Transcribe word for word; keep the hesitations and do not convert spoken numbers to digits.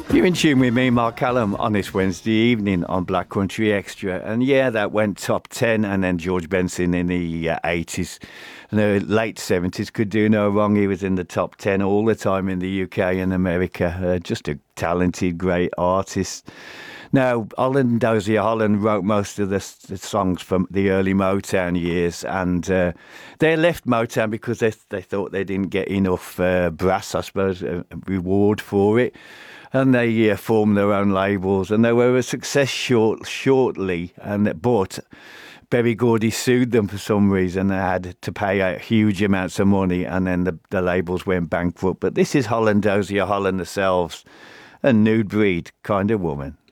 You're in tune with me, Mark Callum, on this Wednesday evening on Black Country Extra. And yeah, that went top ten, and then George Benson in the uh, eighties and the late seventies could do no wrong. He was in the top ten all the time in the U K and America. Uh, just a talented, great artist. Now, Holland, Dozier Holland wrote most of the, the songs from the early Motown years, and uh, they left Motown because they they thought they didn't get enough uh, brass, I suppose, uh, reward for it. And they uh, formed their own labels, and they were a success short, shortly. And but Berry Gordy sued them for some reason. They had to pay out huge amounts of money, and then the, the labels went bankrupt. But this is Holland Dozier Holland themselves, a nude breed kind of woman.